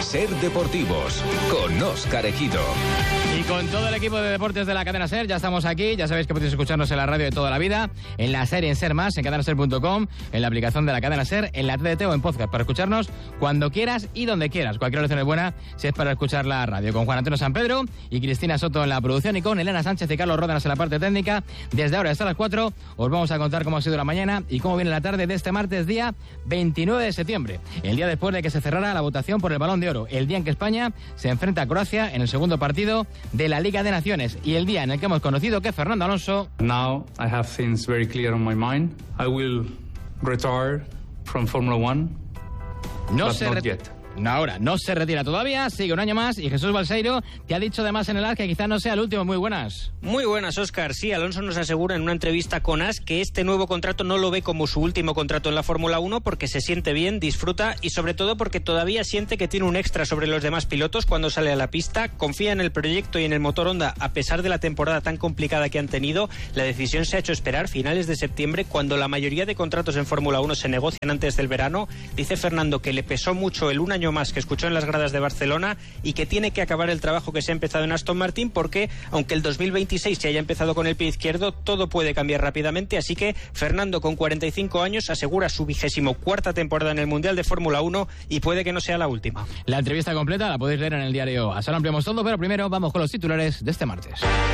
Ser Deportivos, con Óscar Ejido. Y con todo el equipo de deportes de la cadena SER, ya estamos aquí. Ya sabéis que podéis escucharnos en la radio de toda la vida, en la SER y en SER Más, en cadenaser.com, en la aplicación de la cadena SER, en la TDT o en podcast, para escucharnos cuando quieras y donde quieras. Cualquier oración es buena si es para escuchar la radio. Con Juan Antonio San Pedro y Cristina Soto en la producción y con Elena Sánchez y Carlos Ródenas en la parte técnica. Desde ahora hasta las 4 os vamos a contar cómo ha sido la mañana y cómo viene la tarde de este martes, día 29 de septiembre. El día después de que se cerrara la votación por el Balón de Oro. El día en que España se enfrenta a Croacia en el segundo partido de la Liga de Naciones. Y el día en el que hemos conocido que Fernando Alonso... Now I have things very clear on my mind. I will retire from Formula One, but not yet. Ahora, no se retira todavía, sigue un año más y Jesús Balseiro te ha dicho además en el AS que quizás no sea el último. Muy buenas. Muy buenas, Óscar. Sí, Alonso nos asegura en una entrevista con AS que este nuevo contrato no lo ve como su último contrato en la Fórmula 1 porque se siente bien, disfruta y sobre todo porque todavía siente que tiene un extra sobre los demás pilotos cuando sale a la pista, confía en el proyecto y en el motor Honda a pesar de la temporada tan complicada que han tenido. La decisión se ha hecho esperar finales de septiembre cuando la mayoría de contratos en Fórmula 1 se negocian antes del verano. Dice Fernando que le pesó mucho el un año más que escuchó en las gradas de Barcelona y que tiene que acabar el trabajo que se ha empezado en Aston Martin porque aunque el 2026 se haya empezado con el pie izquierdo, todo puede cambiar rápidamente, así que Fernando con 45 años asegura su 24ª temporada en el Mundial de Fórmula 1 y puede que no sea la última. La entrevista completa la podéis leer en el diario AS. Ahora ampliamos todo, pero primero vamos con los titulares de este martes.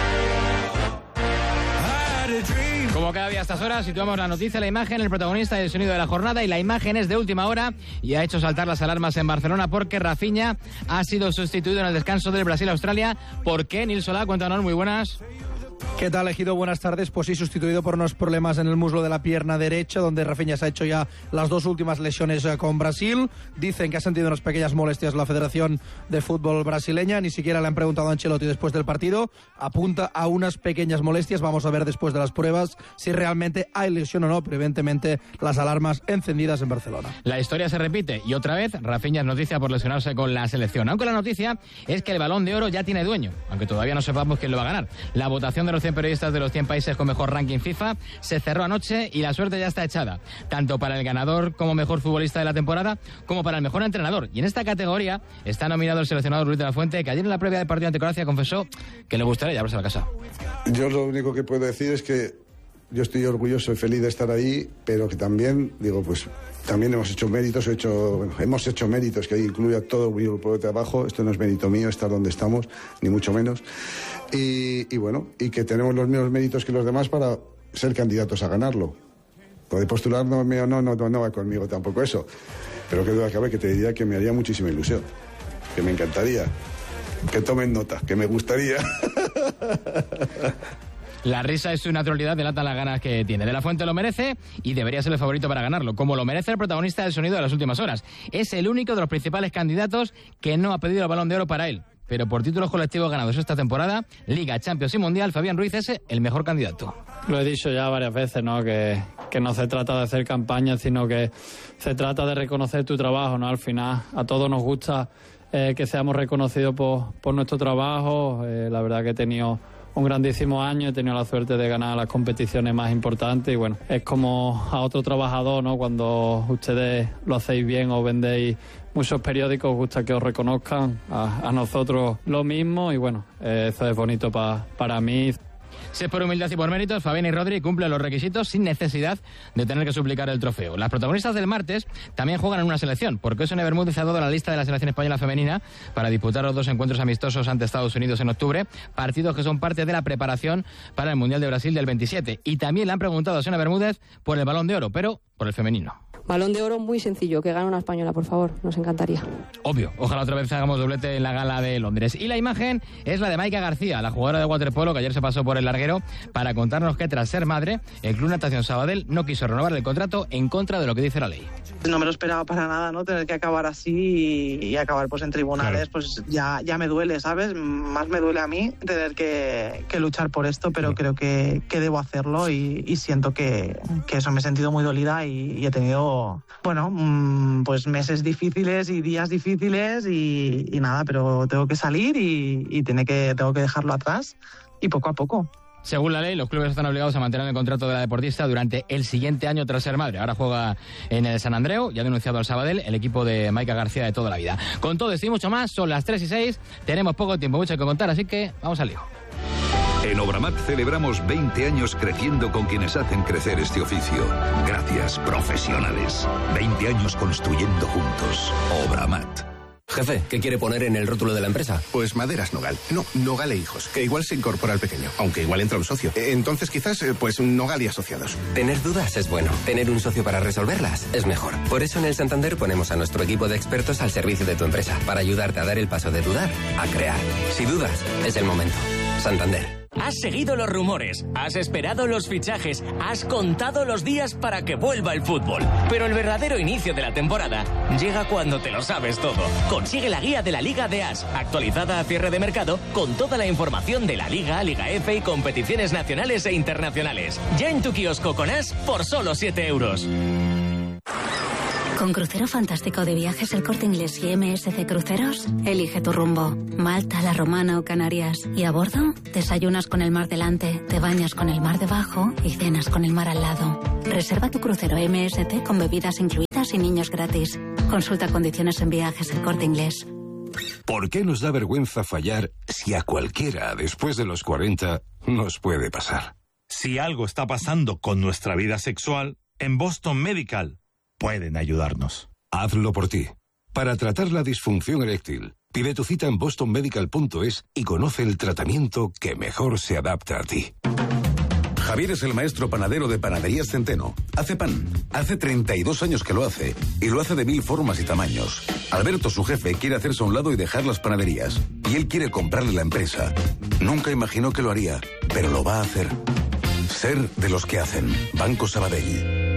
Como cada día a estas horas, situamos la noticia, la imagen, el protagonista y el sonido de la jornada, y la imagen es de última hora y ha hecho saltar las alarmas en Barcelona porque Rafinha ha sido sustituido en el descanso del Brasil-Australia. ¿Por qué? Nil Solá, cuéntanos, muy buenas. ¿Qué tal, Ejido? Buenas tardes. Pues sí, sustituido por unos problemas en el muslo de la pierna derecha, donde Rafinha se ha hecho ya las dos últimas lesiones con Brasil. Dicen que ha sentido unas pequeñas molestias la Federación de Fútbol brasileña. Ni siquiera le han preguntado a Ancelotti después del partido. Apunta a unas pequeñas molestias. Vamos a ver después de las pruebas si realmente hay lesión o no, pero evidentemente las alarmas encendidas en Barcelona. La historia se repite y otra vez Rafinha es noticia por lesionarse con la selección. Aunque la noticia es que el Balón de Oro ya tiene dueño, aunque todavía no sepamos quién lo va a ganar. La votación de los 100 periodistas de los 100 países con mejor ranking FIFA se cerró anoche y la suerte ya está echada, tanto para el ganador como mejor futbolista de la temporada como para el mejor entrenador. Y en esta categoría está nominado el seleccionado Luis de la Fuente, que ayer en la previa del partido ante Croacia confesó que le gustaría llevarse a la casa. Yo lo único que puedo decir es que yo estoy orgulloso y feliz de estar ahí, pero que también, digo, pues también hemos hecho méritos, hemos hecho méritos, que ahí incluye a todo mi grupo de trabajo. Esto no es mérito mío estar donde estamos, ni mucho menos. Y bueno, y que tenemos los mismos méritos que los demás para ser candidatos a ganarlo. Poder postular no va conmigo tampoco eso. Pero que duda cabe que te diría que me haría muchísima ilusión, que me encantaría, que tomen nota, que me gustaría. La risa y su naturalidad delatan las ganas que tiene. De la Fuente lo merece y debería ser el favorito para ganarlo, como lo merece el protagonista del sonido de las últimas horas. Es el único de los principales candidatos que no ha pedido el Balón de Oro para él. Pero por títulos colectivos ganados esta temporada, Liga, Champions y Mundial, Fabián Ruiz es el mejor candidato. Lo he dicho ya varias veces, ¿no? Que no se trata de hacer campaña, sino que se trata de reconocer tu trabajo, ¿no? Al final a todos nos gusta que seamos reconocidos por nuestro trabajo. La verdad que he tenido un grandísimo año, he tenido la suerte de ganar las competiciones más importantes y bueno, es como a otro trabajador, ¿no? Cuando ustedes lo hacéis bien o vendéis muchos periódicos, os gusta que os reconozcan, a nosotros lo mismo y bueno, eso es bonito para mí. Si es por humildad y por méritos, Fabián y Rodri cumplen los requisitos sin necesidad de tener que suplicar el trofeo. Las protagonistas del martes también juegan en una selección, porque Sonia Bermúdez ha dado la lista de la selección española femenina para disputar los 2 encuentros amistosos ante Estados Unidos en octubre, partidos que son parte de la preparación para el Mundial de Brasil del 27. Y también le han preguntado a Sonia Bermúdez por el Balón de Oro, pero por el femenino. Balón de Oro muy sencillo, que gane una española, por favor, nos encantaría. Obvio, ojalá otra vez hagamos doblete en la gala de Londres. Y la imagen es la de Maika García, la jugadora de waterpolo que ayer se pasó por el larguero para contarnos que tras ser madre, el Club Natación Sabadell no quiso renovar el contrato en contra de lo que dice la ley. No me lo esperaba para nada, ¿no? Tener que acabar así y acabar pues en tribunales, claro. Pues ya me duele, ¿sabes? Más me duele a mí tener que luchar por esto, pero creo que debo hacerlo y siento que eso, me he sentido muy dolida y he tenido, bueno, pues meses difíciles y días difíciles y nada, pero tengo que salir y tengo que dejarlo atrás y poco a poco. Según la ley, los clubes están obligados a mantener el contrato de la deportista durante el siguiente año tras ser madre. Ahora juega en el San Andreu y ha denunciado al Sabadell, el equipo de Maica García de toda la vida. Con todo esto y mucho más, son las 3:06, tenemos poco tiempo, mucho que contar, así que vamos al lío. En Obramat celebramos 20 años creciendo con quienes hacen crecer este oficio. Gracias, profesionales. 20 años construyendo juntos. Obramat. Jefe, ¿qué quiere poner en el rótulo de la empresa? Pues Maderas Nogal. No, Nogal e Hijos, que igual se incorpora al pequeño, aunque igual entra un socio. Entonces quizás, pues Nogal y Asociados. Tener dudas es bueno. Tener un socio para resolverlas es mejor. Por eso en el Santander ponemos a nuestro equipo de expertos al servicio de tu empresa, para ayudarte a dar el paso de dudar a crear. Si dudas, es el momento. Santander. Has seguido los rumores, has esperado los fichajes, has contado los días para que vuelva el fútbol. Pero el verdadero inicio de la temporada llega cuando te lo sabes todo. Consigue la guía de la Liga de As, actualizada a cierre de mercado, con toda la información de la Liga, Liga F y competiciones nacionales e internacionales. Ya en tu kiosco con As por solo 7 euros. Con Crucero Fantástico de Viajes El Corte Inglés y MSC Cruceros, elige tu rumbo. Malta, La Romana o Canarias. Y a bordo, desayunas con el mar delante, te bañas con el mar debajo y cenas con el mar al lado. Reserva tu crucero MSC con bebidas incluidas y niños gratis. Consulta condiciones en Viajes El Corte Inglés. ¿Por qué nos da vergüenza fallar si a cualquiera después de los 40 nos puede pasar? Si algo está pasando con nuestra vida sexual, en Boston Medical pueden ayudarnos. Hazlo por ti. Para tratar la disfunción eréctil, pide tu cita en bostonmedical.es y conoce el tratamiento que mejor se adapta a ti. Javier es el maestro panadero de Panaderías Centeno. Hace pan. Hace 32 años que lo hace. Y lo hace de 1000 formas y tamaños. Alberto, su jefe, quiere hacerse a un lado y dejar las panaderías. Y él quiere comprarle la empresa. Nunca imaginó que lo haría, pero lo va a hacer. Ser de los que hacen. Banco Sabadell.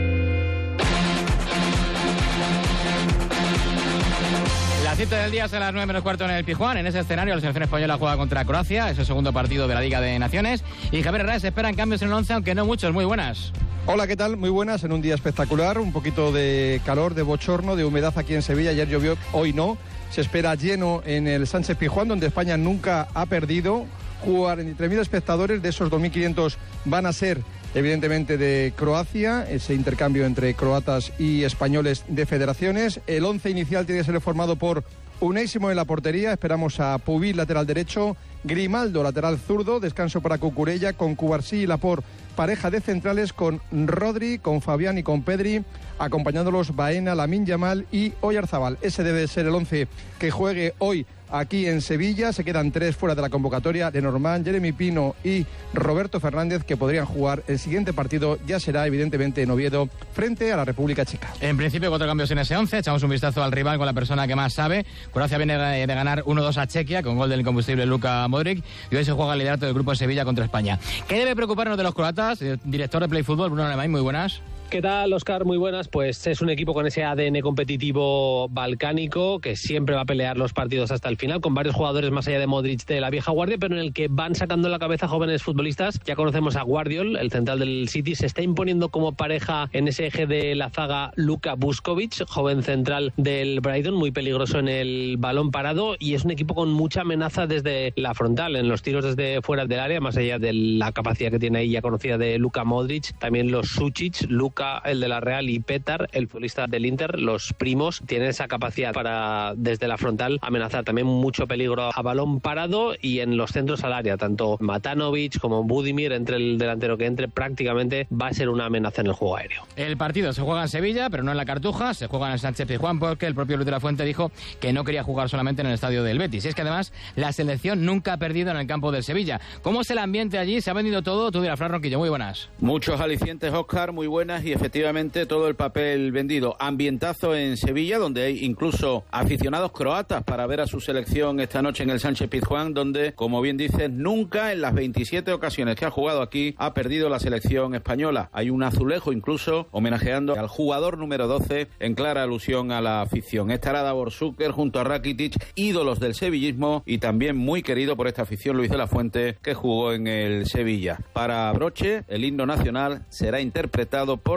La cita del día es a las 9:15 en el Pizjuán. En ese escenario la selección española juega contra Croacia, es el segundo partido de la Liga de Naciones. Y Javier Herrera, se esperan cambios en el 11, aunque no muchos. Muy buenas. Hola, ¿qué tal? Muy buenas, en un día espectacular, un poquito de calor, de bochorno, de humedad aquí en Sevilla. Ayer llovió, hoy no. Se espera lleno en el Sánchez Pizjuán, donde España nunca ha perdido. Jugar entre 1.000 espectadores, de esos 2.500 van a ser evidentemente de Croacia, ese intercambio entre croatas y españoles de federaciones. El 11 inicial tiene que ser formado por Unai Simón en la portería, esperamos a Pubil, lateral derecho, Grimaldo, lateral zurdo, descanso para Cucurella, con Cubarsí y Laporte, pareja de centrales con Rodri, con Fabián y con Pedri, acompañándolos Baena, Lamine Yamal y Oyarzabal. Ese debe ser el 11 que juegue hoy aquí en Sevilla. Se quedan 3 fuera de la convocatoria: Lenormand, Jeremy Pino y Roberto Fernández, que podrían jugar. El siguiente partido ya será evidentemente en Oviedo, frente a la República Checa. En principio 4 cambios en ese 11, echamos un vistazo al rival con la persona que más sabe. Croacia viene de ganar 1-2 a Chequia con gol del incombustible Luka Modric, y hoy se juega el liderato del grupo de Sevilla contra España. ¿Qué debe preocuparnos de los croatas? Director de Play Fútbol, Bruno Alemán, muy buenas. ¿Qué tal, Óscar? Muy buenas. Pues es un equipo con ese ADN competitivo balcánico que siempre va a pelear los partidos hasta el final, con varios jugadores más allá de Modric de la vieja guardia, pero en el que van sacando la cabeza jóvenes futbolistas. Ya conocemos a Guardiol, el central del City, se está imponiendo como pareja en ese eje de la zaga Luka Vuskovic, joven central del Brighton, muy peligroso en el balón parado, y es un equipo con mucha amenaza desde la frontal, en los tiros desde fuera del área, más allá de la capacidad que tiene ahí ya conocida de Luka Modric. También los Sučić, Luka, el de la Real, y Petar, el futbolista del Inter, los primos, tienen esa capacidad para desde la frontal amenazar. También mucho peligro a balón parado y en los centros al área, tanto Matanovic como Budimir, entre el delantero que entre, prácticamente va a ser una amenaza en el juego aéreo. El partido se juega en Sevilla, pero no en la Cartuja, se juega en el Sánchez Pizjuán, porque el propio Luis de la Fuente dijo que no quería jugar solamente en el estadio del Betis. Y es que además la selección nunca ha perdido en el campo del Sevilla. ¿Cómo es el ambiente allí? ¿Se ha vendido todo? Tú dirás, Fran Ronquillo, muy buenas. Muchos alicientes, Óscar, muy buenas, y efectivamente todo el papel vendido. Ambientazo en Sevilla, donde hay incluso aficionados croatas para ver a su selección esta noche en el Sánchez Pizjuán, donde, como bien dices, nunca en las 27 ocasiones que ha jugado aquí ha perdido la selección española. Hay un azulejo incluso homenajeando al jugador número 12, en clara alusión a la afición. Estará Davor Šuker junto a Rakitic, ídolos del sevillismo, y también muy querido por esta afición Luis de la Fuente, que jugó en el Sevilla. Para broche, el himno nacional será interpretado por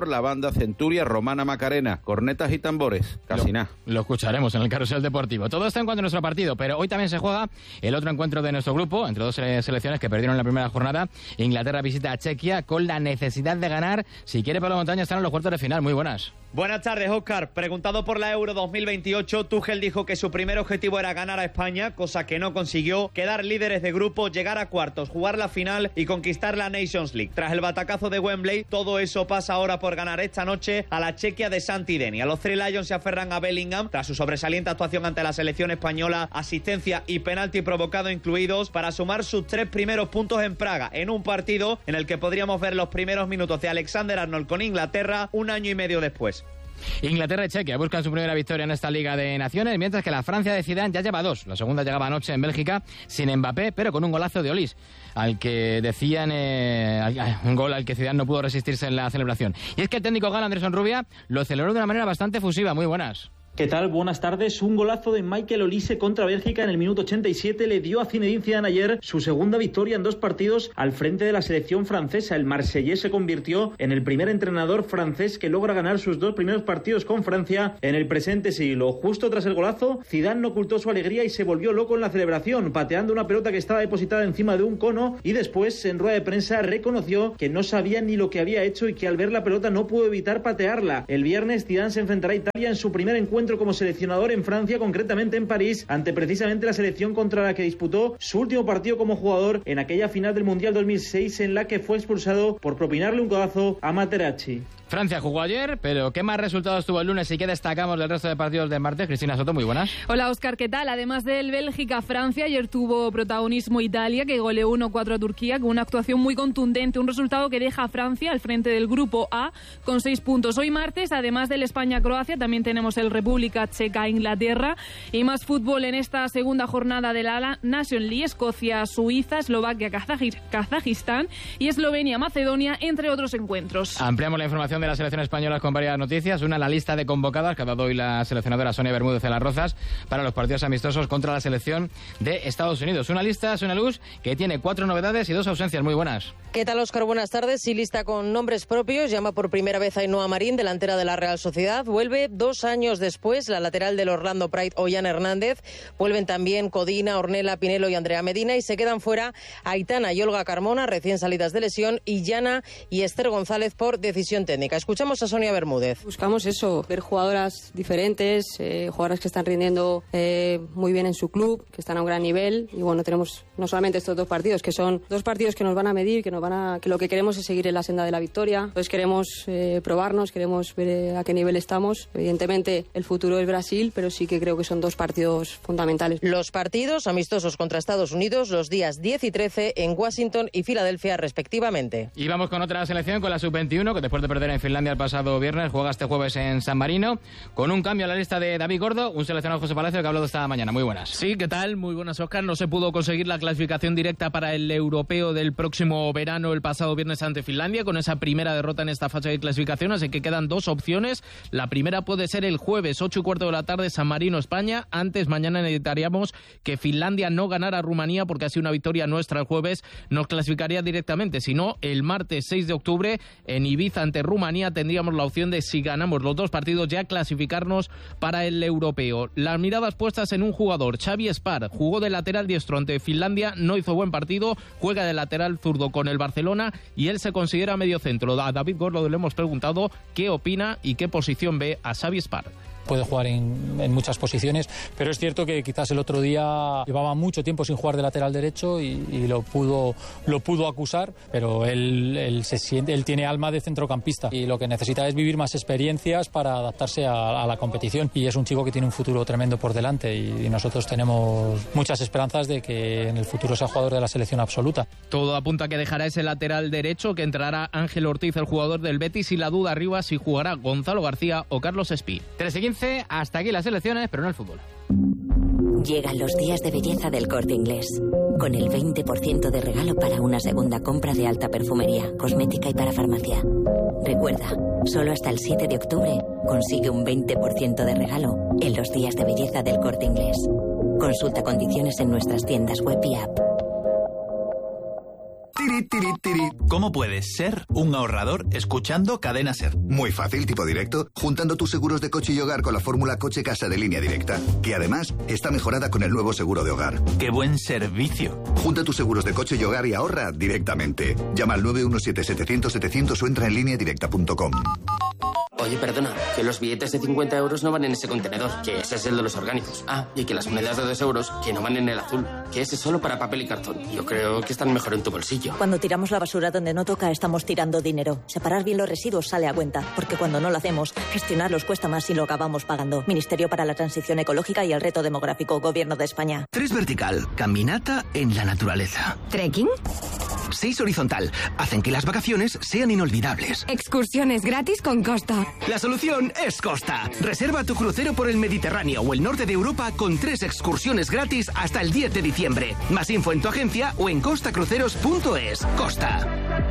por la banda Centuria Romana Macarena. Cornetas y tambores, casi nada. Lo escucharemos en el Carrusel Deportivo. Todo esto en cuanto a nuestro partido, pero hoy también se juega el otro encuentro de nuestro grupo, entre dos selecciones que perdieron la primera jornada. Inglaterra visita a Chequia con la necesidad de ganar si quiere Pablo Montaña estar en los cuartos de final. Muy buenas. Buenas tardes, Óscar. Preguntado por la Euro 2028, Tuchel dijo que su primer objetivo era ganar a España, cosa que no consiguió, quedar líderes de grupo, llegar a cuartos, jugar la final y conquistar la Nations League. Tras el batacazo de Wembley, todo eso pasa ahora por ganar esta noche a la Chequia de Santidenia. Los Three Lions se aferran a Bellingham tras su sobresaliente actuación ante la selección española, asistencia y penalti provocado incluidos, para sumar sus 3 primeros puntos en Praga, en un partido en el que podríamos ver los primeros minutos de Alexander-Arnold con Inglaterra un año y medio después. Inglaterra y Chequia buscan su primera victoria en esta Liga de Naciones, mientras que la Francia de Zidane ya lleva 2. La segunda llegaba anoche en Bélgica sin Mbappé, pero con un golazo de Olís, al que decían un gol al que Zidane no pudo resistirse en la celebración. Y es que el técnico galo Anderson Rubia lo celebró de una manera bastante fusiva. Muy buenas. ¿Qué tal? Buenas tardes. Un golazo de Michael Olise contra Bélgica en el minuto 87 le dio a Zinedine Zidane ayer su segunda victoria en 2 partidos al frente de la selección francesa. El marsellés se convirtió en el primer entrenador francés que logra ganar sus 2 primeros partidos con Francia en el presente siglo. Justo tras el golazo, Zidane no ocultó su alegría y se volvió loco en la celebración, pateando una pelota que estaba depositada encima de un cono, y después, en rueda de prensa, reconoció que no sabía ni lo que había hecho y que al ver la pelota no pudo evitar patearla. El viernes, Zidane se enfrentará a Italia en su primer encuentro como seleccionador en Francia, concretamente en París, ante precisamente la selección contra la que disputó su último partido como jugador en aquella final del Mundial 2006, en la que fue expulsado por propinarle un codazo a Materazzi. Francia jugó ayer, pero ¿qué más resultados tuvo el lunes y qué destacamos del resto de partidos del martes? Cristina Soto, muy buenas. Hola, Óscar, ¿qué tal? Además del Bélgica-Francia, ayer tuvo protagonismo Italia, que goleó 1-4 a Turquía, con una actuación muy contundente, un resultado que deja a Francia al frente del Grupo A con 6 puntos. Hoy martes, además del España-Croacia, también tenemos el República Checa-Inglaterra y más fútbol en esta segunda jornada de la Nation League: Escocia-Suiza, Eslovaquia-Kazajistán y Eslovenia-Macedonia, entre otros encuentros. Ampliamos la información de la selección española con varias noticias. Una, la lista de convocadas que ha dado hoy la seleccionadora Sonia Bermúdez de las Rozas para los partidos amistosos contra la selección de Estados Unidos. Una lista, Sonia Luz, que tiene 4 novedades y 2 ausencias. Muy buenas. ¿Qué tal, Óscar? Buenas tardes. Sí, lista con nombres propios. Llama por primera vez a Ainhoa Marín, delantera de la Real Sociedad. Vuelve 2 años después la lateral del Orlando Pride, Ollán Hernández. Vuelven también Codina, Ornella Pinelo y Andrea Medina, y se quedan fuera Aitana y Olga Carmona, recién salidas de lesión, y Yana y Esther González por decisión técnica. Escuchamos a Sonia Bermúdez. Buscamos eso, ver jugadoras diferentes, jugadoras que están rindiendo muy bien en su club, que están a un gran nivel, y bueno, tenemos no solamente estos 2 partidos, que son 2 partidos que nos van a medir, que lo que queremos es seguir en la senda de la victoria. Entonces queremos probarnos, queremos ver a qué nivel estamos. Evidentemente el futuro es Brasil, pero sí que creo que son 2 partidos fundamentales. Los partidos amistosos contra Estados Unidos los días 10 y 13 en Washington y Filadelfia respectivamente. Y vamos con otra selección, con la sub-21, que después de perder en Finlandia el pasado viernes juega este jueves en San Marino, con un cambio a la lista de David Gordo, un seleccionado José Palacio que ha hablado esta mañana. Muy buenas. Sí, ¿qué tal? Muy buenas, Óscar. No se pudo conseguir la clasificación directa para el europeo del próximo verano el pasado viernes ante Finlandia, con esa primera derrota en esta fase de clasificación, así que quedan 2 opciones. La primera puede ser el jueves, 8:15 de la tarde, San Marino, España. Antes, mañana necesitaríamos que Finlandia no ganara a Rumanía, porque así una victoria nuestra el jueves nos clasificaría directamente. Si no, el martes 6 de octubre en Ibiza ante Rumanía tendríamos la opción de, si ganamos los 2 partidos, ya clasificarnos para el europeo. Las miradas puestas en un jugador, Xavi Espar, jugó de lateral diestro ante Finlandia, no hizo buen partido, juega de lateral zurdo con el Barcelona y él se considera mediocentro. A David Gordo le hemos preguntado qué opina y qué posición ve a Xavi Espar. Puede jugar en muchas posiciones, pero es cierto que quizás el otro día llevaba mucho tiempo sin jugar de lateral derecho y lo pudo acusar, pero él tiene alma de centrocampista y lo que necesita es vivir más experiencias para adaptarse a la competición, y es un chico que tiene un futuro tremendo por delante y nosotros tenemos muchas esperanzas de que en el futuro sea jugador de la selección absoluta. Todo apunta a que dejará ese lateral derecho, que entrará Ángel Ortiz, el jugador del Betis, y la duda arriba si jugará Gonzalo García o Carlos Espí. 3:15, hasta aquí las elecciones, pero no el fútbol. Llegan los días de belleza del Corte Inglés, con el 20% de regalo para una segunda compra de alta perfumería, cosmética y para farmacia. Recuerda, solo hasta el 7 de octubre consigue un 20% de regalo en los días de belleza del Corte Inglés. Consulta condiciones en nuestras tiendas web y app. Tiri, tiri, tiri. ¿Cómo puedes ser un ahorrador escuchando Cadena Ser? Muy fácil, tipo directo, juntando tus seguros de coche y hogar con la fórmula Coche Casa de Línea Directa, que además está mejorada con el nuevo seguro de hogar. ¡Qué buen servicio! Junta tus seguros de coche y hogar y ahorra directamente. Llama al 917-700-700 o entra en lineadirecta.com. Oye, perdona, que los billetes de 50 euros no van en ese contenedor, que ese es el de los orgánicos. Ah, y que las monedas de 2 euros, que no van en el azul, que ese es solo para papel y cartón. Yo creo que están mejor en tu bolsillo. Cuando tiramos la basura donde no toca, estamos tirando dinero. Separar bien los residuos sale a cuenta, porque cuando no lo hacemos, gestionarlos cuesta más y lo acabamos pagando. Ministerio para la Transición Ecológica y el Reto Demográfico, Gobierno de España. 3 vertical, caminata en la naturaleza. ¿Trekking? 6 horizontal, hacen que las vacaciones sean inolvidables. Excursiones gratis con Costa. La solución es Costa. Reserva tu crucero por el Mediterráneo o el norte de Europa con 3 excursiones gratis hasta el 10 de diciembre. Más info en tu agencia o en costacruceros.es. Costa.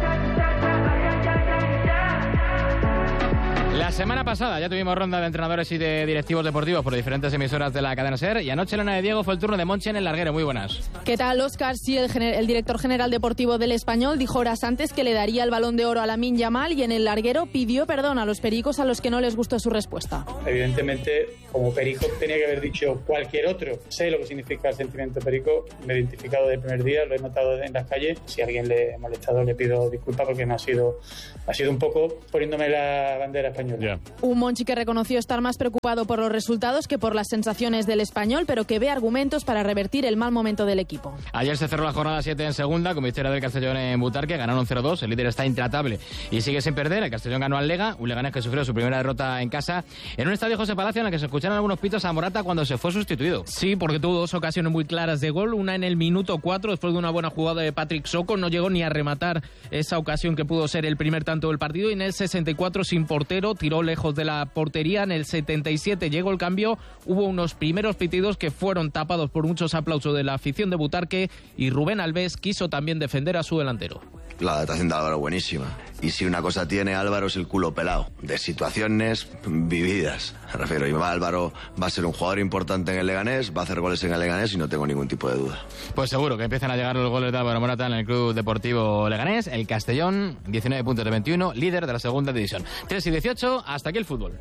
La semana pasada ya tuvimos ronda de entrenadores y de directivos deportivos por diferentes emisoras de la cadena SER, y anoche, Elena de Diego, fue el turno de Monchi en el larguero. Muy buenas. ¿Qué tal, Óscar? Sí, el director general deportivo del Español dijo horas antes que le daría el Balón de Oro a Lamine Yamal, y en el larguero pidió perdón a los pericos a los que no les gustó su respuesta. Evidentemente, como perico tenía que haber dicho cualquier otro. Sé lo que significa el sentimiento perico, me he identificado desde el primer día, lo he notado en las calles. Si a alguien le he molestado, le pido disculpas, porque no ha sido un poco poniéndome la bandera española. Un Monchi que reconoció estar más preocupado por los resultados que por las sensaciones del Español, pero que ve argumentos para revertir el mal momento del equipo. Ayer se cerró la jornada 7 en segunda, con victoria del Castellón en Butarque, ganaron 0-2, el líder está intratable y sigue sin perder. El Castellón ganó al Lega, un Leganés que sufrió su primera derrota en casa, en un estadio José Palacio en el que se escucharon algunos pitos a Morata cuando se fue sustituido. Sí, porque tuvo 2 ocasiones muy claras de gol, una en el minuto 4, después de una buena jugada de Patrick Soko, no llegó ni a rematar esa ocasión que pudo ser el primer tanto del partido, y en el 64 sin portero, tiró lejos de la portería. En el 77 llegó el cambio, hubo unos primeros pitidos que fueron tapados por muchos aplausos de la afición de Butarque, y Rubén Alves quiso también defender a su delantero. La adaptación de Álvaro buenísima. Y si una cosa tiene Álvaro es el culo pelado, de situaciones vividas. Me refiero, y Álvaro va a ser un jugador importante en el Leganés, va a hacer goles en el Leganés y no tengo ningún tipo de duda. Pues seguro que empiezan a llegar los goles de Álvaro Morata en el Club Deportivo Leganés. El Castellón, 19 puntos de 21, líder de la segunda división. 3 y 18, hasta aquí el fútbol.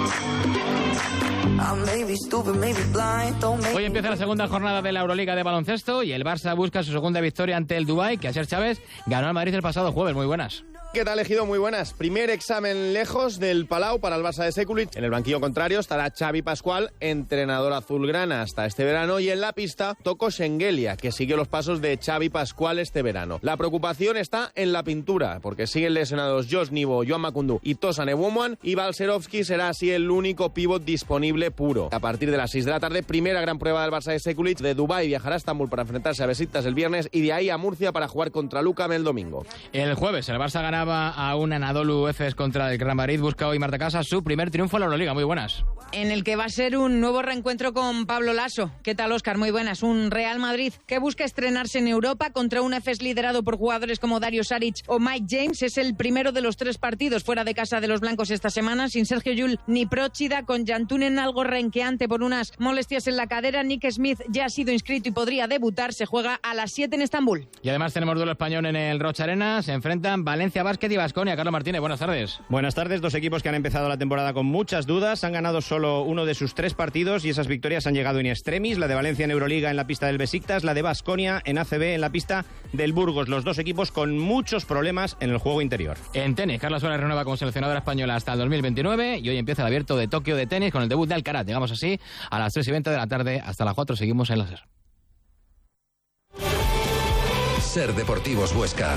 Hoy empieza la segunda jornada de la Euroliga de baloncesto y el Barça busca su segunda victoria ante el Dubái, que Asier Chávez ganó al Madrid el pasado jueves. Muy buenas. ¿Qué tal, Ejido? Muy buenas. Primer examen lejos del Palau para el Barça de Sekulic. En el banquillo contrario estará Xavi Pascual, entrenador azulgrana hasta este verano, y en la pista Toko Schengelia, que sigue los pasos de Xavi Pascual este verano. La preocupación está en la pintura, porque siguen lesionados Josh Nivo, Joan Makundu y Tosan Ewumoan, y Balcerovski será así el único pívot disponible puro. A partir de las 6 de la tarde, primera gran prueba del Barça de Sekulic. De Dubái viajará a Estambul para enfrentarse a Besiktas el viernes, y de ahí a Murcia para jugar contra Lucam el domingo. El jueves el Barça ganaba a un Anadolu Efes contra el Real Madrid. Busca hoy Marta Casa su primer triunfo en la Euroliga. Muy buenas. En el que va a ser un nuevo reencuentro con Pablo Laso. ¿Qué tal, Óscar? Muy buenas. Un Real Madrid que busca estrenarse en Europa contra un Efes liderado por jugadores como Dario Saric o Mike James. Es el primero de los 3 partidos fuera de casa de los blancos esta semana, sin Sergio Llull ni Próchida, con Jantunen algo renqueante por unas molestias en la cadera. Nick Smith ya ha sido inscrito y podría debutar. Se juega a las 7 en Estambul. Y además tenemos duelo español en el Rocha Arena. Se enfrentan Valencia Basket y Baskonia. Carlos Martínez, buenas tardes. Buenas tardes. 2 equipos que han empezado la temporada con muchas dudas. Han ganado solo uno de sus 3 partidos y esas victorias han llegado in extremis. La de Valencia en Euroliga en la pista del Besiktas, la de Baskonia en ACB en la pista del Burgos. Los 2 equipos con muchos problemas en el juego interior. En tenis, Carla Suárez renueva como seleccionadora española hasta el 2029 y hoy empieza el Abierto de Tokio de tenis con el debut de Alcaraz. Llegamos así a las 3:20 de la tarde. Hasta las 4 seguimos en la SER. SER Deportivos Huesca.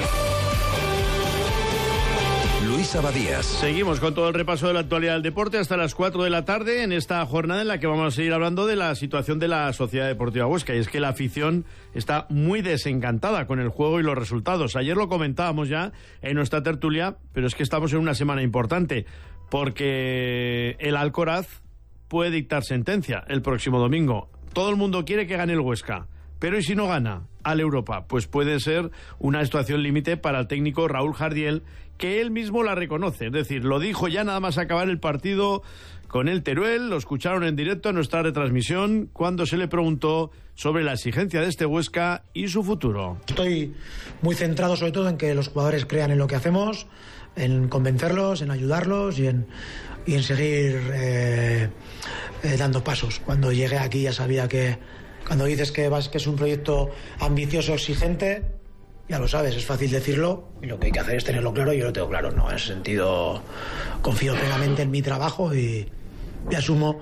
Luis Abadías. Seguimos con todo el repaso de la actualidad del deporte hasta las 4 de la tarde en esta jornada en la que vamos a seguir hablando de la situación de la Sociedad Deportiva Huesca, y es que la afición está muy desencantada con el juego y los resultados. Ayer lo comentábamos ya en nuestra tertulia, pero es que estamos en una semana importante porque el Alcoraz puede dictar sentencia el próximo domingo. Todo el mundo quiere que gane el Huesca, Pero ¿y si no gana al Europa? Pues puede ser una situación límite para el técnico Raúl Jardiel, que él mismo la reconoce. Es decir, lo dijo ya nada más acabar el partido con el Teruel, lo escucharon en directo en nuestra retransmisión, cuando se le preguntó sobre la exigencia de este Huesca y su futuro. Estoy muy centrado sobre todo en que los jugadores crean en lo que hacemos, en convencerlos, en ayudarlos y en seguir dando pasos. Cuando llegué aquí ya sabía que cuando dices que es un proyecto ambicioso, exigente, ya lo sabes, es fácil decirlo y lo que hay que hacer es tenerlo claro, y yo lo tengo claro, ¿no? En ese sentido confío plenamente en mi trabajo y asumo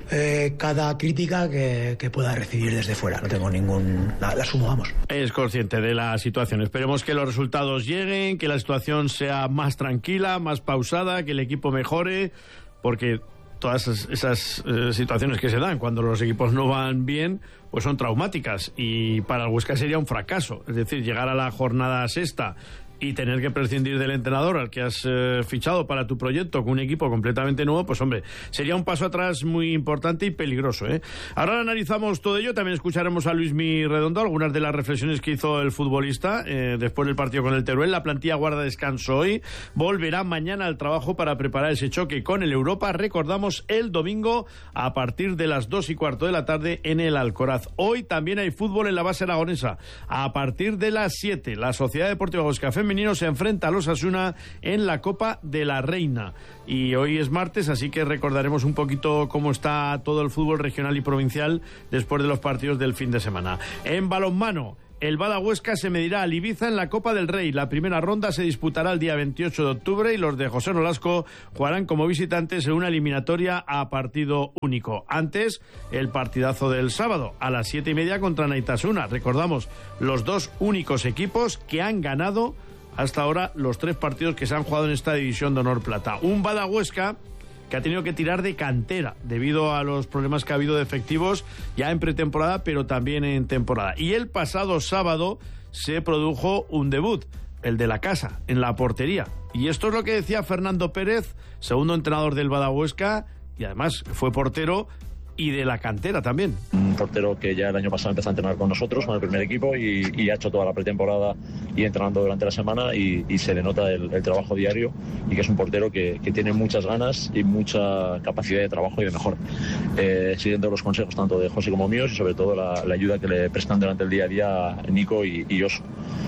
cada crítica que pueda recibir desde fuera. No tengo la asumo, vamos. Es consciente de la situación. Esperemos que los resultados lleguen, que la situación sea más tranquila, más pausada, que el equipo mejore, porque todas esas situaciones que se dan cuando los equipos no van bien, pues son traumáticas, y para el Huesca sería un fracaso. Es decir, llegar a la jornada sexta y tener que prescindir del entrenador al que has fichado para tu proyecto con un equipo completamente nuevo, pues hombre, sería un paso atrás muy importante y peligroso, ¿eh? Ahora analizamos todo ello, también escucharemos a Luismi Redondo, algunas de las reflexiones que hizo el futbolista después del partido con el Teruel. La plantilla guarda descanso hoy, volverá mañana al trabajo para preparar ese choque con el Europa, recordamos, el domingo a partir de las 2:15 de la tarde en el Alcoraz. Hoy también hay fútbol en la base aragonesa, a partir de las 7, la Sociedad Deportiva Huesca Femenino se enfrenta a los Osasuna en la Copa de la Reina. Y hoy es martes, así que recordaremos un poquito cómo está todo el fútbol regional y provincial después de los partidos del fin de semana. En balonmano, el Bada Huesca se medirá al Ibiza en la Copa del Rey. La primera ronda se disputará el día 28 de octubre y los de José Nolasco jugarán como visitantes en una eliminatoria a partido único. Antes, el partidazo del sábado a las 7:30 contra Naitasuna. Recordamos, los dos únicos equipos que han ganado hasta ahora los 3 partidos que se han jugado en esta división de honor plata. Un Bada Huesca que ha tenido que tirar de cantera debido a los problemas que ha habido de efectivos ya en pretemporada, pero también en temporada. Y el pasado sábado se produjo un debut, el de la casa, en la portería. Y esto es lo que decía Fernando Pérez, segundo entrenador del Bada Huesca, y además fue portero y de la cantera también. Un portero que ya el año pasado empezó a entrenar con nosotros, con el primer equipo, y ha hecho toda la pretemporada y entrenando durante la semana, y se le nota el trabajo diario, y que es un portero que tiene muchas ganas y mucha capacidad de trabajo y de mejora. Siguiendo los consejos tanto de José como míos, y sobre todo la ayuda que le prestan durante el día a día Nico y Oso.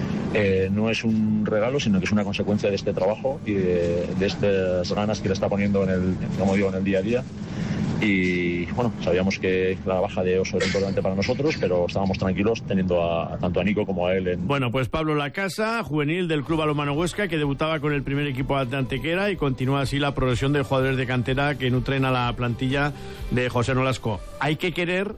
No es un regalo, sino que es una consecuencia de este trabajo y de estas ganas que le está poniendo en el día a día. Y bueno, sabíamos que la baja de Oso era importante para nosotros, pero estábamos tranquilos teniendo tanto a Nico como a él Bueno, pues Pablo Lacasa, juvenil del Club Balonmano Huesca, que debutaba con el primer equipo de Antequera, y continúa así la progresión de jugadores de cantera que nutren a la plantilla de José Nolasco. Hay que querer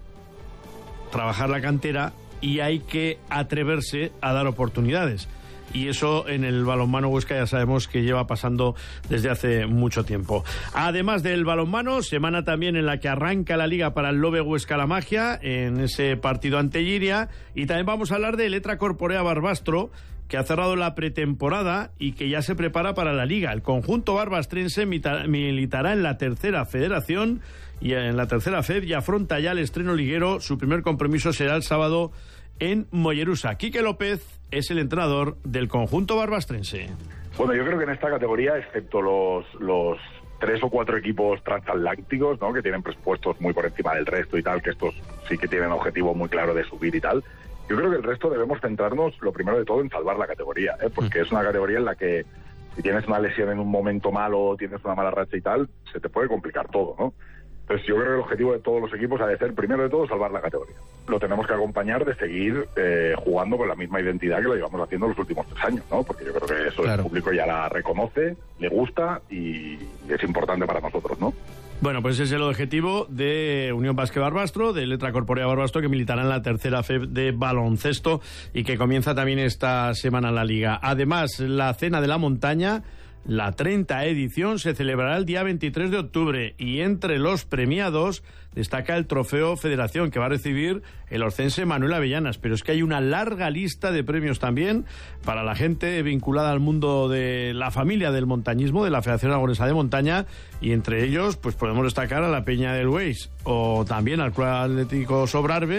trabajar la cantera y hay que atreverse a dar oportunidades. Y eso en el balonmano Huesca ya sabemos que lleva pasando desde hace mucho tiempo. Además del balonmano, semana también en la que arranca la liga para el Lobe Huesca La Magia, en ese partido ante Lliria. Y también vamos a hablar de Letra Corporea Barbastro, que ha cerrado la pretemporada y que ya se prepara para la liga. El conjunto barbastrense militará en la tercera federación y en la tercera FED, y afronta ya el estreno liguero. Su primer compromiso será el sábado en Mollerusa. Quique López es el entrenador del conjunto barbastrense. Bueno, yo creo que en esta categoría, excepto los 3 o 4 equipos transatlánticos, ¿no?, que tienen presupuestos muy por encima del resto y tal, que estos sí que tienen objetivo muy claro de subir y tal, yo creo que el resto debemos centrarnos, lo primero de todo, en salvar la categoría, porque es una categoría en la que si tienes una lesión en un momento malo, tienes una mala racha y tal, se te puede complicar todo, ¿no? Entonces yo creo que el objetivo de todos los equipos ha de ser, primero de todo, salvar la categoría. Lo tenemos que acompañar de seguir jugando con la misma identidad que lo llevamos haciendo los últimos 3 años, ¿no? Porque yo creo que eso el público ya la reconoce, le gusta y es importante para nosotros, ¿no? Bueno, pues ese es el objetivo de Unión Basque Barbastro, de Letra Corporea Barbastro, que militará en la tercera FEB de baloncesto y que comienza también esta semana la liga. Además, la Cena de la Montaña, la 30ª edición, se celebrará el día 23 de octubre y entre los premiados destaca el Trofeo Federación, que va a recibir el orcense Manuel Avellanas. Pero es que hay una larga lista de premios también para la gente vinculada al mundo de la familia del montañismo, de la Federación Aragonesa de Montaña, y entre ellos pues podemos destacar a la Peña del Weiss o también al Club Atlético Sobrarbe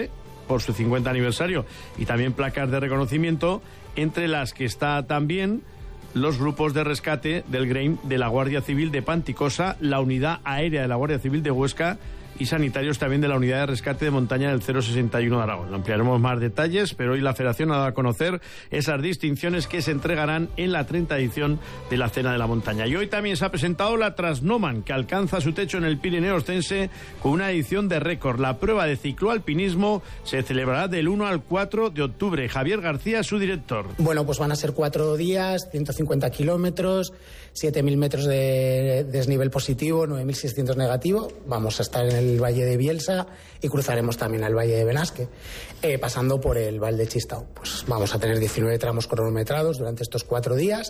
por su 50 aniversario, y también placas de reconocimiento, entre las que está también los grupos de rescate del GREIM de la Guardia Civil de Panticosa, la Unidad Aérea de la Guardia Civil de Huesca y sanitarios también de la Unidad de Rescate de Montaña del 061 de Aragón. Ampliaremos más detalles, pero hoy la Federación ha dado a conocer esas distinciones que se entregarán en la 30ª edición de la Cena de la Montaña. Y hoy también se ha presentado la Trasnoman, que alcanza su techo en el Pirineo Ostense con una edición de récord. La prueba de cicloalpinismo se celebrará del 1 al 4 de octubre. Javier García, su director. Bueno, pues van a ser 4 días, 150 kilómetros, 7.000 metros de desnivel positivo, 9.600 negativo. Vamos a estar en el Valle de Bielsa y cruzaremos también al Valle de Benasque, pasando por el Val de Chistau. Pues vamos a tener 19 tramos cronometrados durante estos 4 días.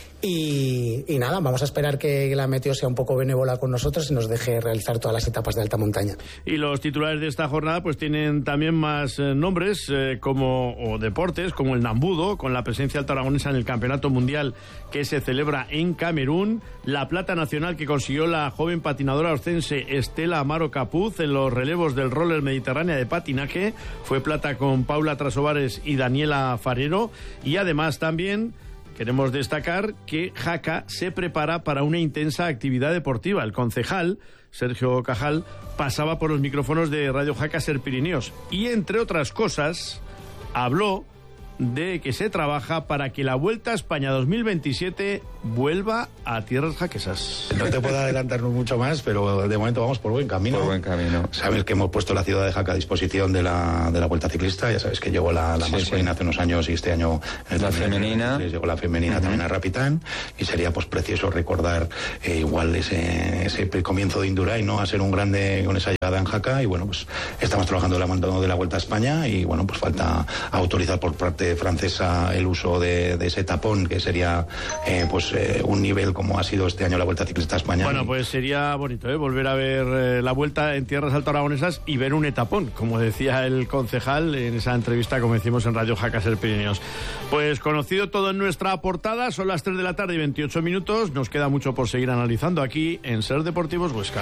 Y nada, vamos a esperar que la meteo sea un poco benévola con nosotros y nos deje realizar todas las etapas de alta montaña. Y los titulares de esta jornada pues tienen también más nombres o deportes, como el Nambudo, con la presencia alta aragonesa en el Campeonato Mundial que se celebra en Camerún, la plata nacional que consiguió la joven patinadora ostense Estela Amaro Capuz en los relevos del roller Mediterránea de patinaje, fue plata con Paula Trasovares y Daniela Farero, y además también queremos destacar que Jaca se prepara para una intensa actividad deportiva. El concejal, Sergio Cajal, pasaba por los micrófonos de Radio Jaca Ser Pirineos y, entre otras cosas, habló de que se trabaja para que la Vuelta a España 2027 vuelva a tierras jaquesas. No te puedo adelantarnos mucho más, pero de momento vamos por buen camino. Por buen camino. Sabes que hemos puesto la ciudad de Jaca a disposición de la Vuelta Ciclista. Ya sabes que llegó la masculina hace unos años y este año la femenina. Llegó la femenina también a Rapitán, y sería pues precioso recordar igual ese comienzo de Indurain, ¿no? A ser un grande con esa llegada en Jaca. Y bueno, pues estamos trabajando en la mano de la Vuelta a España y bueno, pues falta autorizar por parte francesa el uso de ese tapón, que sería un nivel como ha sido este año la Vuelta Ciclista a España. Bueno, pues sería bonito volver a ver la Vuelta en tierras altoaragonesas y ver un etapón, como decía el concejal en esa entrevista, como decimos en Radio Jaca Ser Pirineos. Pues conocido todo en nuestra portada, son las 3 de la tarde y 28 minutos, nos queda mucho por seguir analizando aquí en Ser Deportivos Huesca.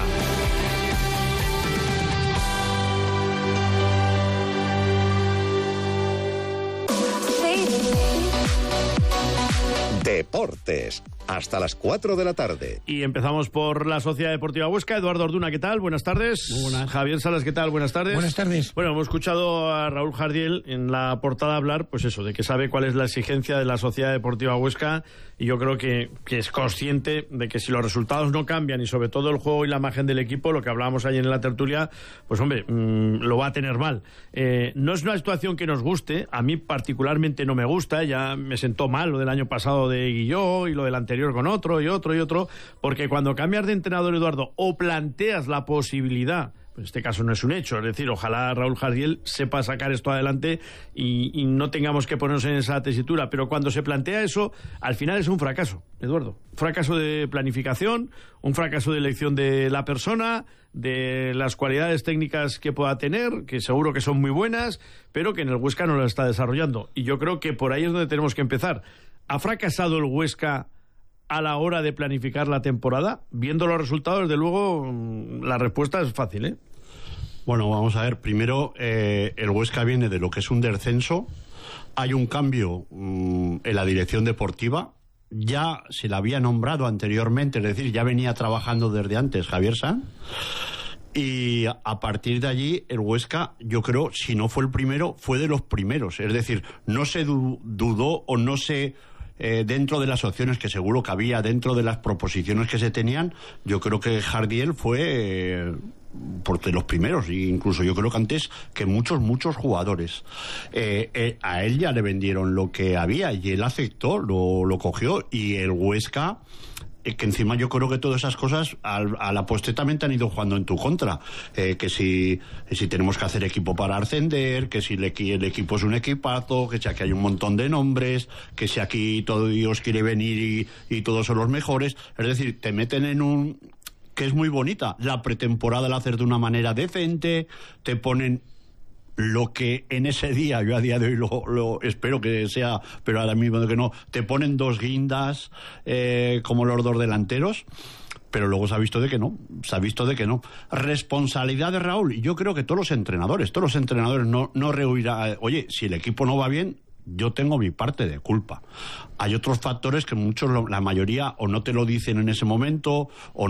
Deportes, hasta las 4 de la tarde. Y empezamos por la Sociedad Deportiva Huesca. Eduardo Orduna, ¿qué tal? Buenas tardes. Muy buenas. Javier Salas, ¿qué tal? Buenas tardes. Buenas tardes. Bueno, hemos escuchado a Raúl Jardiel en la portada hablar, pues eso, de que sabe cuál es la exigencia de la Sociedad Deportiva Huesca, y yo creo que es consciente de que si los resultados no cambian y sobre todo el juego y la imagen del equipo, lo que hablábamos ayer en la tertulia, pues hombre, lo va a tener mal. No es una situación que nos guste, a mí particularmente no me gusta, ya me sentó mal lo del año pasado de Guilló y lo del anterior con otro y otro, porque cuando cambias de entrenador, Eduardo, o planteas la posibilidad, pues en este caso no es un hecho, es decir, ojalá Raúl Jardiel sepa sacar esto adelante y no tengamos que ponernos en esa tesitura, pero cuando se plantea eso, al final es un fracaso, Eduardo, fracaso de planificación, un fracaso de elección de la persona, de las cualidades técnicas que pueda tener, que seguro que son muy buenas, pero que en el Huesca no lo está desarrollando, y yo creo que por ahí es donde tenemos que empezar. ¿Ha fracasado el Huesca a la hora de planificar la temporada? Viendo los resultados, desde luego, la respuesta es fácil, ¿eh? Bueno, vamos a ver. Primero, el Huesca viene de lo que es un descenso. Hay un cambio en la dirección deportiva. Ya se la había nombrado anteriormente, es decir, ya venía trabajando desde antes Javier Sanz. Y a partir de allí, el Huesca, yo creo, si no fue el primero, fue de los primeros. Es decir, no se dudó o no se... dentro de las opciones que seguro que había, dentro de las proposiciones que se tenían, yo creo que Jardiel fue de los primeros, e incluso yo creo que antes que muchos jugadores. A él ya le vendieron lo que había y él aceptó, lo cogió, y el Huesca, que encima yo creo que todas esas cosas a la postre también te han ido jugando en tu contra, que si tenemos que hacer equipo para ascender, que si el equipo es un equipazo, que si aquí hay un montón de nombres, que si aquí todo Dios quiere venir y todos son los mejores, es decir, te meten en un... que es muy bonita, la pretemporada la haces de una manera decente, te ponen lo que en ese día, yo a día de hoy lo espero que sea, pero ahora mismo que no, te ponen 2 guindas como los 2 delanteros, pero luego se ha visto de que no. Responsabilidad de Raúl, y yo creo que todos los entrenadores no rehuirán. Oye, si el equipo no va bien, yo tengo mi parte de culpa. Hay otros factores que la mayoría o no te lo dicen en ese momento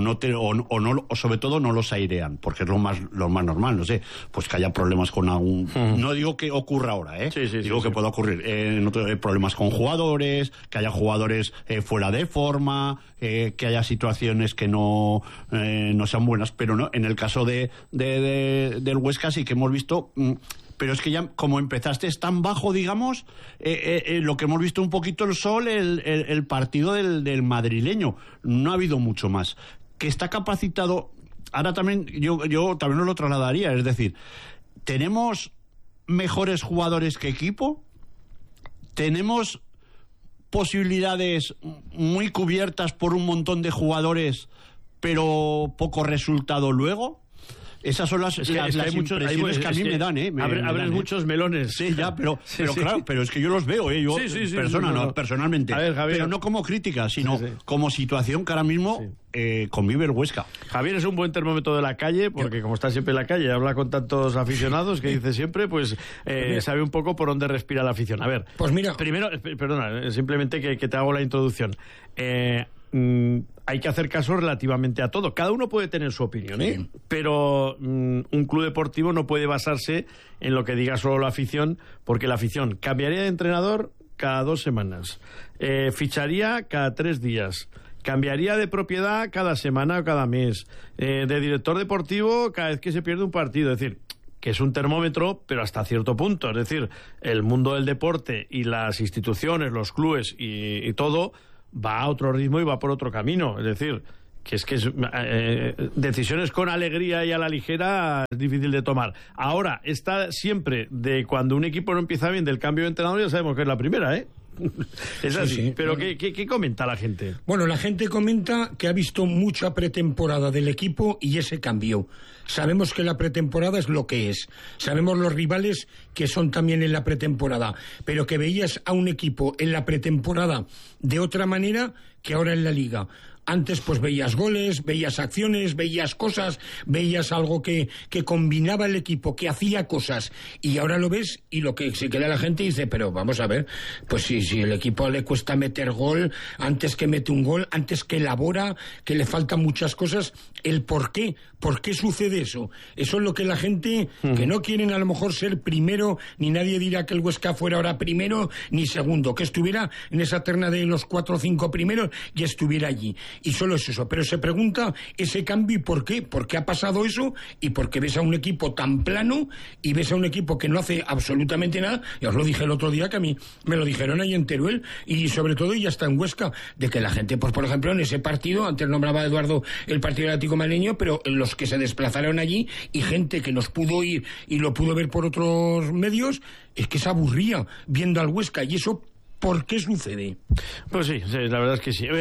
o sobre todo no los airean, porque es lo más normal, no sé, pues que haya problemas con algún... No digo que ocurra ahora, digo que pueda ocurrir. Problemas con jugadores, que haya jugadores fuera de forma, que haya situaciones que no sean buenas, pero no, en el caso del Huesca sí que hemos visto... Pero es que ya, como empezaste tan bajo, digamos, lo que hemos visto un poquito el sol, el partido del madrileño. No ha habido mucho más. Que está capacitado, ahora también, yo también os lo trasladaría, es decir, ¿tenemos mejores jugadores que equipo? ¿Tenemos posibilidades muy cubiertas por un montón de jugadores, pero poco resultado luego? Esas son las impresiones que a mí me dan, abres muchos melones. Sí, ya, pero claro, pero es que yo los veo, yo personalmente. A ver, Javier, pero no como crítica, sino como situación que ahora mismo convive el Huesca. Javier es un buen termómetro de la calle, porque como está siempre en la calle y habla con tantos aficionados que dice siempre, pues sabe un poco por dónde respira la afición. A ver, pues mira, primero, perdona, simplemente que te hago la introducción. Hay que hacer caso relativamente a todo. Cada uno puede tener su opinión, pero un club deportivo no puede basarse en lo que diga solo la afición, porque la afición cambiaría de entrenador cada 2 semanas, ficharía cada 3 días, cambiaría de propiedad cada semana o cada mes, de director deportivo cada vez que se pierde un partido. Es decir, que es un termómetro, pero hasta cierto punto. Es decir, el mundo del deporte y las instituciones, los clubes y todo va a otro ritmo y va por otro camino. Es decir, que decisiones con alegría y a la ligera es difícil de tomar. Ahora, está siempre de cuando un equipo no empieza bien del cambio de entrenador, ya sabemos que es la primera, Es así. Sí. Pero ¿qué comenta la gente? Bueno, la gente comenta que ha visto mucha pretemporada del equipo y ese cambio. Sabemos que la pretemporada es lo que es. Sabemos los rivales que son también en la pretemporada. Pero que veías a un equipo en la pretemporada de otra manera que ahora en la liga. Antes pues veías goles, veías acciones, veías cosas, veías algo que combinaba el equipo, que hacía cosas, y ahora lo ves y lo que se queda la gente dice, pero vamos a ver, pues si el equipo le cuesta meter gol, antes que mete un gol, antes que elabora, que le faltan muchas cosas, el por qué sucede eso. Eso es lo que la gente, que no quieren a lo mejor ser primero, ni nadie dirá que el Huesca fuera ahora primero ni segundo, que estuviera en esa terna de los 4 o 5 primeros y estuviera allí. Y solo es eso, pero se pregunta ese cambio y por qué ha pasado eso, y por qué ves a un equipo tan plano y ves a un equipo que no hace absolutamente nada. Ya os lo dije el otro día, que a mí me lo dijeron ahí en Teruel, y sobre todo y hasta en Huesca, de que la gente, pues por ejemplo en ese partido, antes nombraba a Eduardo el partido del Atlético Madrileño, pero los que se desplazaron allí y gente que nos pudo ir y lo pudo ver por otros medios, es que se aburría viendo al Huesca, y eso ¿por qué sucede? Pues sí, la verdad es que sí.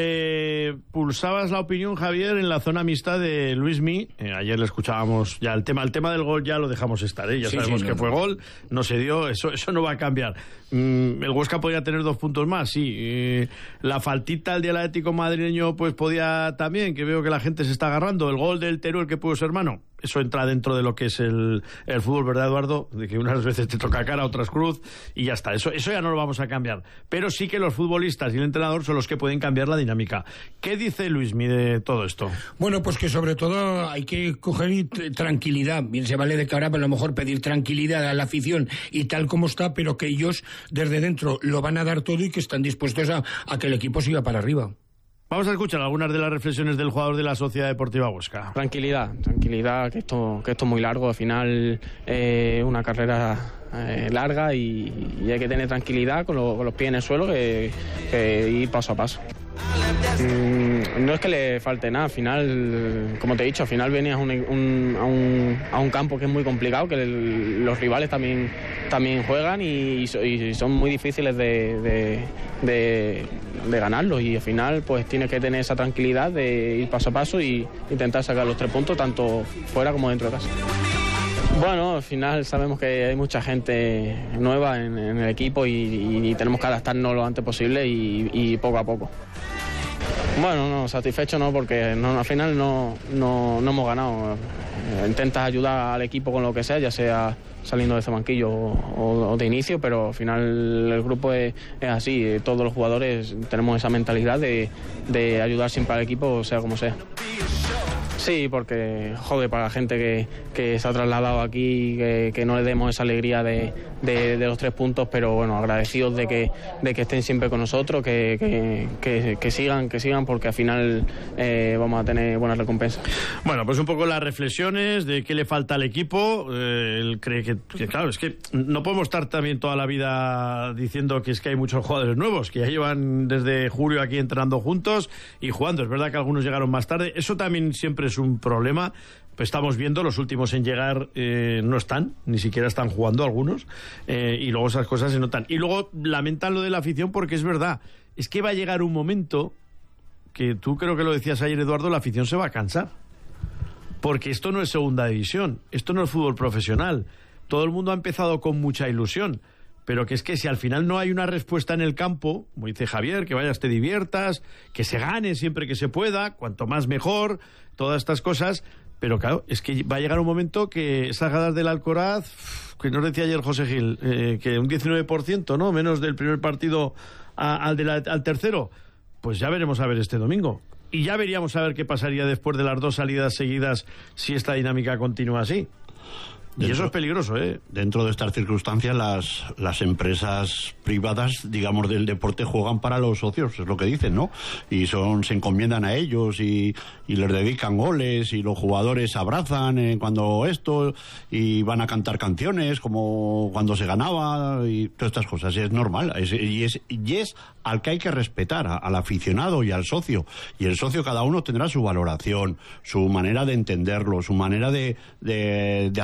Pulsabas la opinión, Javier, en la zona mixta de Luismi. Ayer le escuchábamos ya el tema del gol, ya lo dejamos estar, ya sabemos que fue gol, no se dio, eso no va a cambiar. El Huesca podría tener 2 puntos más, sí. La faltita al del Atlético Madrileño pues podía también, que veo que la gente se está agarrando. El gol del Teruel que pudo ser mano, eso entra dentro de lo que es el fútbol, ¿verdad, Eduardo? De que unas veces te toca cara, otras cruz, y ya está. Eso ya no lo vamos a cambiar. Pero sí que los futbolistas y el entrenador son los que pueden cambiar la dinámica. ¿Qué dice Luismi de todo esto? Bueno, pues que sobre todo hay que coger tranquilidad. Bien se vale de que ahora a lo mejor pedir tranquilidad a la afición y tal como está, pero que ellos desde dentro lo van a dar todo y que están dispuestos a que el equipo siga para arriba. Vamos a escuchar algunas de las reflexiones del jugador de la Sociedad Deportiva Huesca. Tranquilidad, que esto es muy largo. Al final una carrera larga y hay que tener tranquilidad con los pies en el suelo, que ir paso a paso. No es que le falte nada. Al final, como te he dicho, al final venías a un campo que es muy complicado, que los rivales también juegan y son muy difíciles de ganarlos, y al final pues tienes que tener esa tranquilidad de ir paso a paso y intentar sacar los 3 puntos tanto fuera como dentro de casa. Bueno, al final sabemos que hay mucha gente nueva en el equipo y tenemos que adaptarnos lo antes posible y poco a poco. Bueno, no, satisfecho no, porque no, al final no hemos ganado. Intentas ayudar al equipo con lo que sea, ya sea saliendo de ese banquillo o de inicio, pero al final el grupo es así. Todos los jugadores tenemos esa mentalidad de ayudar siempre al equipo, sea como sea. Sí, porque jode para la gente que se ha trasladado aquí, que no le demos esa alegría de los 3 puntos, pero bueno, agradecidos de que estén siempre con nosotros, que sigan, porque al final vamos a tener buenas recompensas. Bueno, pues un poco las reflexiones de qué le falta al equipo. Él cree que claro, es que no podemos estar también toda la vida diciendo que es que hay muchos jugadores nuevos, que ya llevan desde julio aquí entrenando juntos y jugando. Es verdad que algunos llegaron más tarde, eso también siempre es un problema. Pues estamos viendo, los últimos en llegar no están, ni siquiera están jugando algunos, y luego esas cosas se notan. Y luego lamentan lo de la afición, porque es verdad, es que va a llegar un momento que tú creo que lo decías ayer, Eduardo, la afición se va a cansar, porque esto no es segunda división, esto no es fútbol profesional. Todo el mundo ha empezado con mucha ilusión, pero que es que si al final no hay una respuesta en el campo, como dice Javier, que vayas, te diviertas, que se gane siempre que se pueda, cuanto más mejor, todas estas cosas. Pero claro, es que va a llegar un momento que esas ganas del Alcoraz, que nos decía ayer José Gil, que un 19%, ¿no? Menos del primer partido al tercero, pues ya veremos a ver este domingo. Y ya veríamos a ver qué pasaría después de las 2 salidas seguidas si esta dinámica continúa así. Y eso es peligroso, ¿eh? Dentro de estas circunstancias, las empresas privadas, digamos, del deporte juegan para los socios, es lo que dicen, ¿no? Y se encomiendan a ellos y les dedican goles, y los jugadores abrazan cuando y van a cantar canciones como cuando se ganaba y todas estas cosas. Es normal, y es al que hay que respetar, al aficionado y al socio. Y el socio, cada uno tendrá su valoración, su manera de entenderlo, su manera de